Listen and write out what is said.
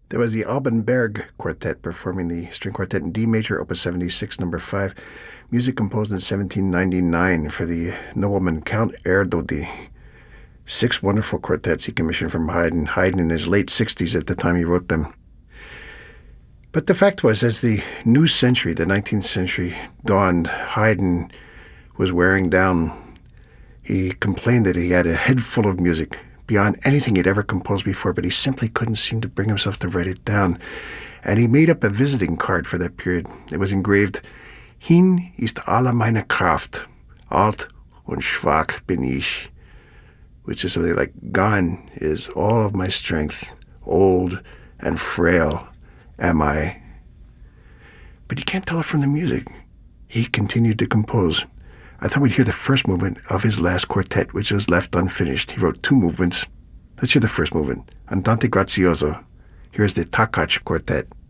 There was the Alban Berg Quartet performing the string quartet in D major, Opus 76, number 5, music composed in 1799 for the nobleman Count Erdődy. 6 wonderful quartets he commissioned from Haydn. Haydn in his late 60s at the time he wrote them. But the fact was, as the new century, the 19th century, dawned, Haydn was wearing down. He complained that he had a head full of music, beyond anything he'd ever composed before, but he simply couldn't seem to bring himself to write it down. And he made up a visiting card for that period. It was engraved, Hin ist alle meine Kraft, alt und schwach bin ich, which is something like, gone is all of my strength, old and frail am I. But you can't tell it from the music. He continued to compose. I thought we'd hear the first movement of his last quartet, which was left unfinished. He wrote 2 movements. Let's hear the first movement, Andante Grazioso. Here's the Takács Quartet.